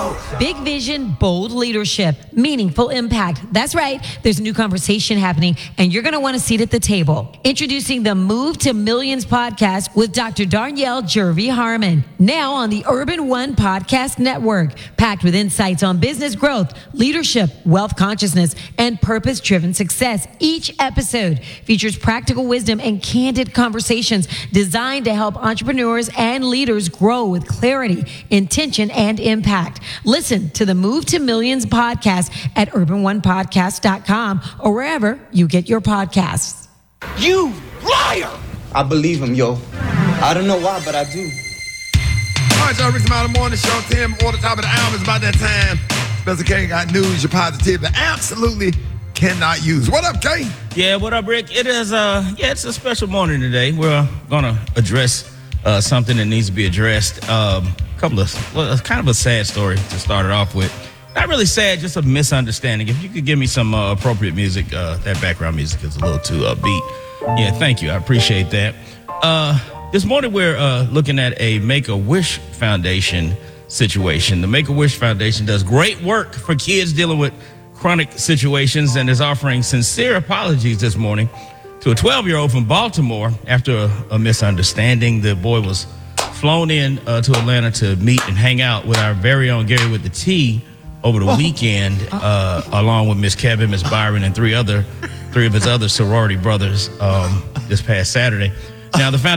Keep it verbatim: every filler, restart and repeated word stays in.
Big vision, bold leadership, meaningful impact. That's right. There's a new conversation happening, and you're going to want a seat at the table. Introducing the Move to Millions podcast with Doctor Darnyelle Jervey Harmon. Now on the Urban One Podcast Network. Packed with insights on business growth, leadership, wealth consciousness, and purpose-driven success. Each episode features practical wisdom and candid conversations designed to help entrepreneurs and leaders grow with clarity, intention, and impact. Listen to the Move to Millions podcast at urban one podcast dot com or wherever you get your podcasts. You liar! I believe him, yo. I don't know why, but I do. All right, y'all, Rick Smiley Morning Show. Tim, all the top of the hour. It's about that time. Spencer K got news you're positive that absolutely cannot use. What up, Kay? Yeah, what up, Rick? It is, uh, yeah, it's a special morning today. We're going to address uh, something that needs to be addressed. Um, a couple of, well, it's kind of a sad story to start it off with. Not really sad, just a misunderstanding. If you could give me some uh, appropriate music, uh, that background music is a little too upbeat. Yeah, thank you. I appreciate that. Uh, this morning, we're uh, looking at a Make-A-Wish Foundation situation. The Make-A-Wish Foundation does great work for kids dealing with chronic situations and is offering sincere apologies this morning to a twelve-year-old from Baltimore after a, a misunderstanding. The boy was flown in uh, to Atlanta to meet and hang out with our very own Gary with the T over the Whoa. weekend, uh, along with Miss Kevin, Miss Byron, and three other, three of his other sorority brothers um, this past Saturday. Now, the